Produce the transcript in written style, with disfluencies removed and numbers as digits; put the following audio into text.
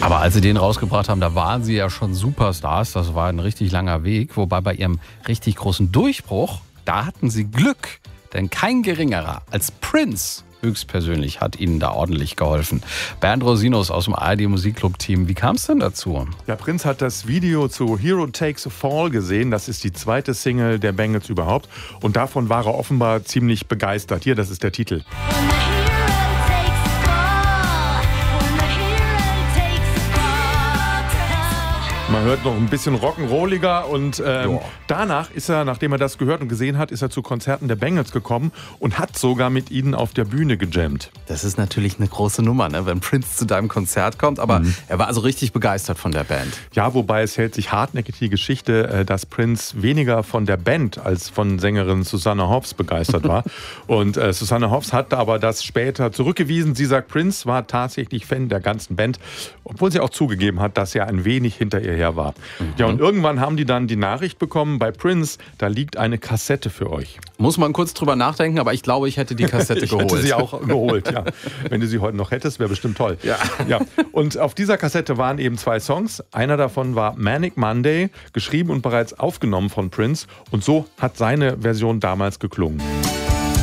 Aber als sie den rausgebracht haben, da waren sie ja schon Superstars. Das war ein richtig langer Weg. Wobei bei ihrem richtig großen Durchbruch, da hatten sie Glück. Denn kein Geringerer als Prince höchstpersönlich hat ihnen da ordentlich geholfen. Bernd Rosinus aus dem ARD Musikclub-Team. Wie kam es denn dazu? Ja, Prince hat das Video zu Hero Takes a Fall gesehen. Das ist die zweite Single der Bangles überhaupt. Und davon war er offenbar ziemlich begeistert. Hier, das ist der Titel. Man hört noch ein bisschen rock'n'rolliger und danach ist er, nachdem er das gehört und gesehen hat, ist er zu Konzerten der Bangles gekommen und hat sogar mit ihnen auf der Bühne gejammt. Das ist natürlich eine große Nummer, ne? Wenn Prince zu deinem Konzert kommt, aber er war also richtig begeistert von der Band. Ja, wobei es hält sich hartnäckig die Geschichte, dass Prince weniger von der Band als von Sängerin Susanne Hoffs begeistert war. Und Susanne Hoffs hat aber das später zurückgewiesen. Sie sagt, Prince war tatsächlich Fan der ganzen Band, obwohl sie auch zugegeben hat, dass er ein wenig hinter ihr her war. Ja, und irgendwann haben die dann die Nachricht bekommen, bei Prince, da liegt eine Kassette für euch. Muss man kurz drüber nachdenken, aber ich glaube, ich hätte die Kassette geholt. Ich hätte sie auch geholt, ja. Wenn du sie heute noch hättest, wäre bestimmt toll. Ja. Und auf dieser Kassette waren eben 2 Songs. Einer davon war Manic Monday, geschrieben und bereits aufgenommen von Prince. Und so hat seine Version damals geklungen.